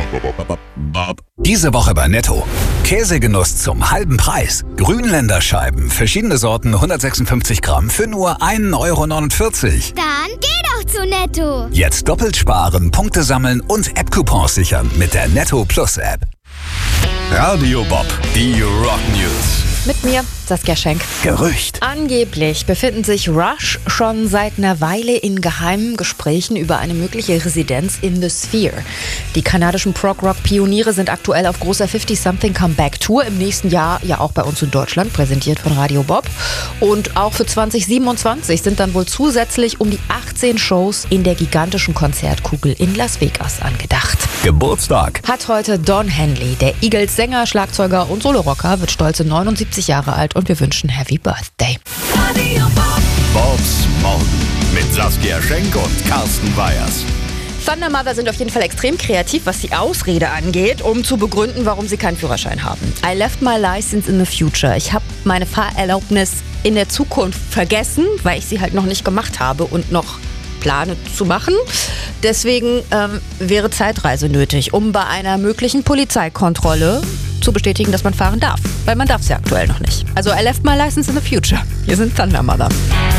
Diese Woche bei Netto. Käsegenuss zum halben Preis. Grünländerscheiben, verschiedene Sorten, 156 Gramm für nur 1,49 €. Dann geh doch zu Netto. Jetzt doppelt sparen, Punkte sammeln und App-Coupons sichern mit der Netto Plus App. Radio Bob, die Rock News. Mit mir, Saskia Schenk. Gerücht. Angeblich befinden sich Rush schon seit einer Weile in geheimen Gesprächen über eine mögliche Residenz in The Sphere. Die kanadischen Prog-Rock-Pioniere sind aktuell auf großer 50-Something-Comeback-Tour im nächsten Jahr, ja auch bei uns in Deutschland, präsentiert von Radio Bob. Und auch für 2027 sind dann wohl zusätzlich um die 18 Shows in der gigantischen Konzertkugel in Las Vegas angedacht. Geburtstag. Hat heute Don Henley, der Eagles-Sänger, Schlagzeuger und Solorocker, wird stolze 79 Jahre alt und wir wünschen Happy Birthday. Bobs Morgen mit Saskia Schenk und Carsten Weyers. Thunder Mother sind auf jeden Fall extrem kreativ, was die Ausrede angeht, um zu begründen, warum sie keinen Führerschein haben. I left my license in the future. Ich habe meine Fahrerlaubnis in der Zukunft vergessen, weil ich sie halt noch nicht gemacht habe und noch plane zu machen. Deswegen wäre Zeitreise nötig, um bei einer möglichen Polizeikontrolle zu bestätigen, dass man fahren darf. Weil man darf es ja aktuell noch nicht. Also I left my license in the future. Wir sind Thunder Mother.